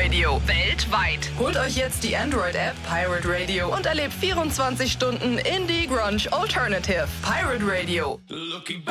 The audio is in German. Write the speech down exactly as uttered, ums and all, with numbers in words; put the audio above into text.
Radio weltweit. Holt euch jetzt die Android-App Pirate Radio und erlebt vierundzwanzig Stunden Indie Grunge Alternative. Pirate Radio.